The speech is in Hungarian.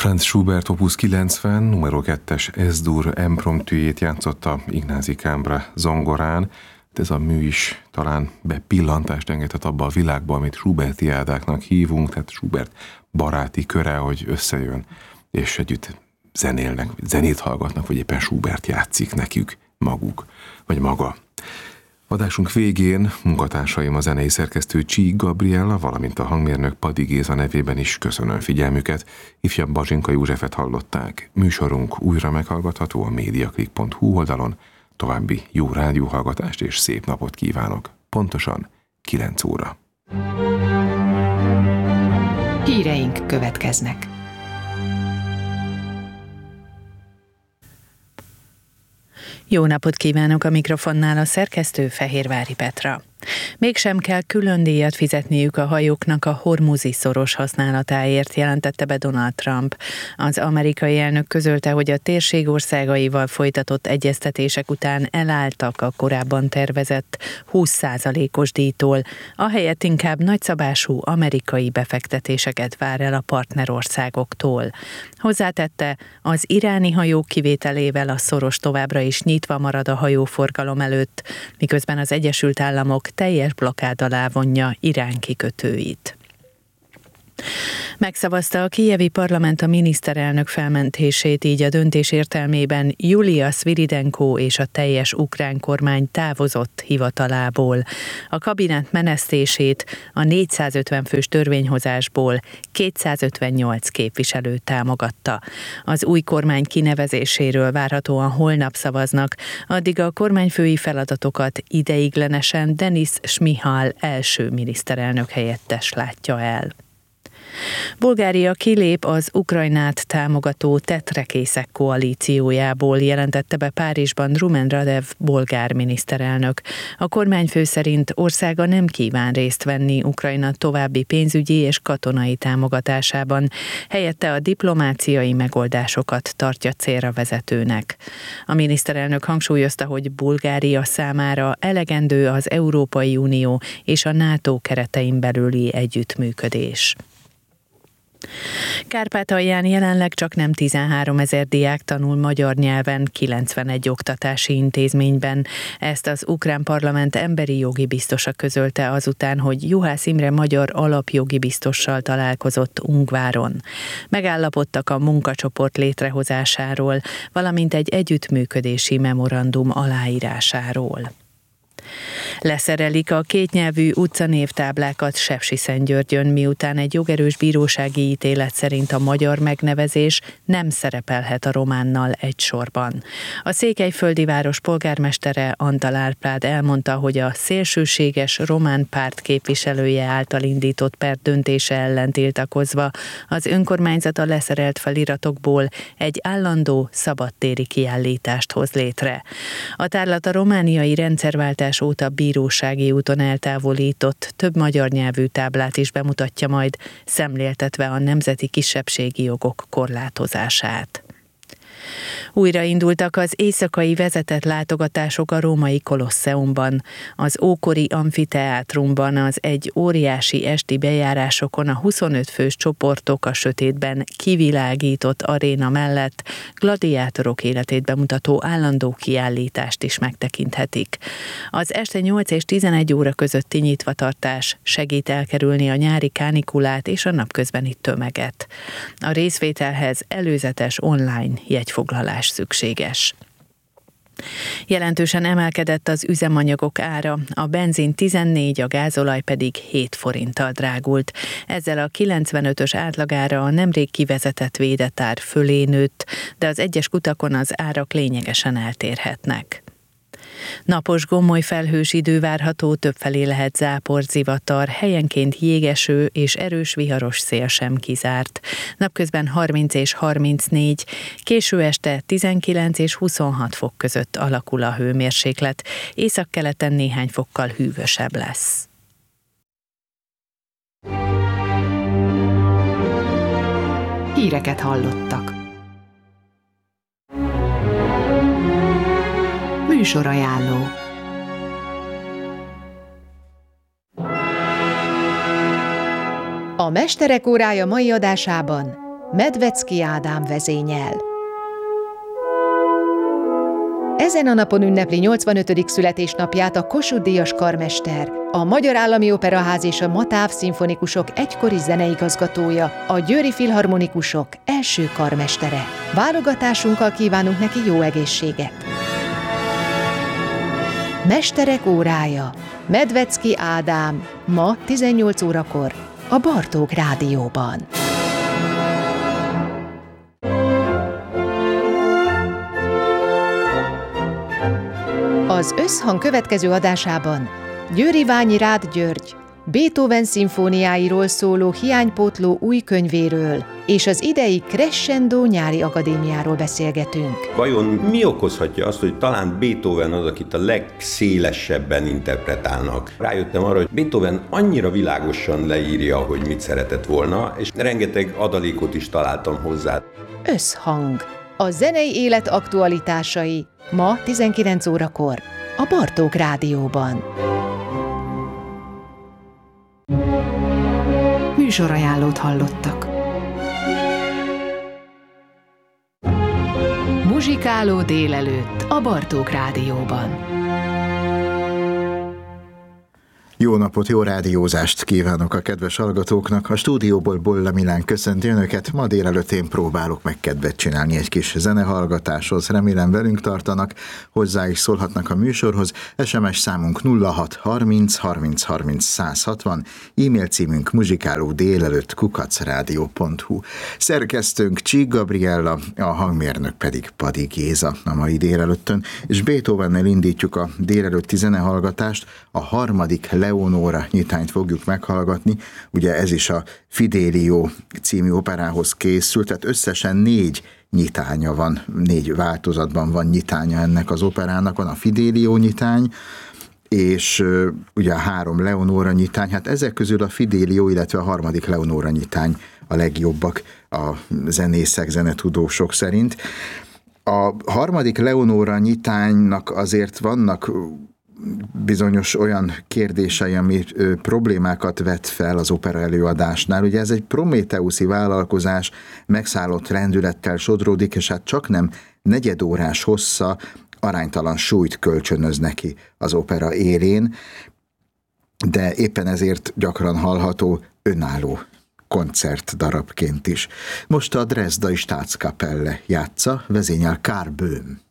Franz Schubert Opus 90, numero 2-es S-dur impromptujét játszotta Ignácy Cambre zongorán. Ez a mű is talán bepillantást engedhet abba a világba, amit Schubertiádáknak hívunk, tehát Schubert baráti köre, hogy összejön, és együtt zenélnek, zenét hallgatnak, vagy éppen Schubert játszik nekük maguk, vagy maga. Adásunk végén munkatársaim a zenei szerkesztő Csík Gabriella, valamint a hangmérnök Padi Géza nevében is köszönöm figyelmüket. Ifjabb Bazsinka Józsefet hallották. Műsorunk újra meghallgatható a mediaclick.hu oldalon. További jó rádióhallgatást és szép napot kívánok. Pontosan 9 óra. Híreink következnek. Jó napot kívánok, a mikrofonnál a szerkesztő Fehérvári Petra. Mégsem kell külön díjat fizetniük a hajóknak a hormuzi szoros használatáért, jelentette be Donald Trump. Az amerikai elnök közölte, hogy a térség országaival folytatott egyeztetések után elálltak a korábban tervezett 20%-os díjtól, ahelyett inkább nagyszabású amerikai befektetéseket vár el a partnerországoktól. Hozzátette, az iráni hajók kivételével a szoros továbbra is nyitva marad a hajóforgalom előtt, miközben az Egyesült Államok teljes blokkád alá vonja Irán kikötőit. Megszavazta a kijevi parlament a miniszterelnök felmentését, így a döntés értelmében Julia Sviridenko és a teljes ukrán kormány távozott hivatalából. A kabinet menesztését a 450 fős törvényhozásból 258 képviselő támogatta. Az új kormány kinevezéséről várhatóan holnap szavaznak, addig a kormányfői feladatokat ideiglenesen Denis Shmyhal első miniszterelnök helyettes látja el. Bulgária kilép az Ukrajnát támogató tetrekészek koalíciójából, jelentette be Párizsban Rumen Radev bolgár miniszterelnök. A kormányfő szerint országa nem kíván részt venni Ukrajna további pénzügyi és katonai támogatásában, helyette a diplomáciai megoldásokat tartja célra vezetőnek. A miniszterelnök hangsúlyozta, hogy Bulgária számára elegendő az Európai Unió és a NATO keretein belüli együttműködés. Kárpátalján jelenleg csak nem 13 000 diák tanul magyar nyelven 91 oktatási intézményben. Ezt az ukrán parlament emberi jogi biztosa közölte azután, hogy Juhász Imre magyar alapjogi biztossal találkozott Ungváron. Megállapodtak a munkacsoport létrehozásáról, valamint egy együttműködési memorandum aláírásáról. Leszerelik a kétnyelvű utcanévtáblákat Sepsiszentgyörgyön, miután egy jogerős bírósági ítélet szerint a magyar megnevezés nem szerepelhet a románnal egy sorban. A székelyföldi város polgármestere Antal Árpád elmondta, hogy a szélsőséges román párt képviselője által indított per döntése ellen tiltakozva az önkormányzat a leszerelt feliratokból egy állandó szabadtéri kiállítást hoz létre. A tárlat a romániai rendszerváltás óta bírósági úton eltávolított több magyar nyelvű táblát is bemutatja majd, szemléltetve a nemzeti kisebbségi jogok korlátozását. Újraindultak az éjszakai vezetett látogatások a római Kolosseumban. Az ókori amfiteátrumban az egy óriási esti bejárásokon a 25 fős csoportok a sötétben kivilágított aréna mellett gladiátorok életét bemutató állandó kiállítást is megtekinthetik. Az este 8 és 11 óra közötti nyitvatartás segít elkerülni a nyári kánikulát és a napközbeni tömeget. A részvételhez előzetes online jegyfoglalás szükséges. Jelentősen emelkedett az üzemanyagok ára, a benzin 14, a gázolaj pedig 7 forinttal drágult. Ezzel a 95-ös átlagára a nemrég kivezetett védett ár fölé nőtt, de az egyes kutakon az árak lényegesen eltérhetnek. Napos, gomoly felhős idő várható, többfelé lehet zápor, zivatar, helyenként jégeső és erős viharos szél sem kizárt. Napközben 30 és 34, késő este 19 és 26 fok között alakul a hőmérséklet, északkeleten néhány fokkal hűvösebb lesz. Híreket hallottak. Műsorajánló. A Mesterek órája mai adásában Medvecki Ádám vezényel. Ezen a napon ünnepli 85. születésnapját a Kossuth-díjas karmester, a Magyar Állami Operaház és a Matáv szimfonikusok egykori zeneigazgatója, a Győri Filharmonikusok első karmestere. Válogatásunkkal kívánunk neki jó egészséget! Mesterek órája. Medvecki Ádám, ma 18 órakor a Bartók Rádióban. Az Összhang következő adásában Győri-Ványi Rád György Beethoven szimfóniáiról szóló hiánypótló új könyvéről és az idei Crescendo nyári akadémiáról beszélgetünk. Vajon mi okozhatja azt, hogy talán Beethoven az, akit a legszélesebben interpretálnak? Rájöttem arra, hogy Beethoven annyira világosan leírja, hogy mit szeretett volna, és rengeteg adalékot is találtam hozzá. Összhang. A zenei élet aktualitásai ma 19 órakor a Bartók Rádióban. Műsorajánlót hallottak. Muzsikáló délelőtt a Bartók Rádióban. Jó napot, jó rádiózást kívánok a kedves hallgatóknak. A stúdióból Bolla Milán köszönti önöket. Ma délelőtt én próbálok meg kedvet csinálni egy kis zenehallgatáshoz. Remélem velünk tartanak, hozzá is szólhatnak a műsorhoz. SMS számunk 06 30 30 30 160, e-mail címünk muzsikálódélelőtt@radio.hu. Szerkesztőnk Csík Gabriella, a hangmérnök pedig Padi Géza a mai délelőttön, és Beethovennel indítjuk a délelőtti zenehallgatást. A harmadik Leonóra nyitányt fogjuk meghallgatni, ugye ez is a Fidelio című operához készült, tehát összesen 4 nyitánya van, 4 változatban van nyitánya ennek az operának, van a Fidelio nyitány, és ugye a 3 Leonóra nyitány, hát ezek közül a Fidelio, illetve a harmadik Leonóra nyitány a legjobbak a zenészek, zenetudósok szerint. A harmadik Leonóra nyitánynak azért vannak bizonyos olyan kérdései, ami problémákat vet fel az opera előadásnál. Ugye ez egy prométeuszi vállalkozás, megszállott rendülettel sodródik, és hát csak nem negyedórás hossza, aránytalan súlyt kölcsönöz neki az opera élén, de éppen ezért gyakran hallható önálló koncertdarabként is. Most a Dresdai Staatskapelle játsza, vezényel Karl Böhm.